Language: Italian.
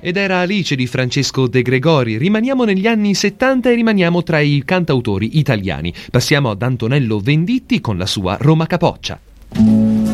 ed era Alice di Francesco De Gregori. Rimaniamo negli anni 70 e rimaniamo tra i cantautori italiani. Passiamo ad Antonello Venditti con la sua Roma Capoccia.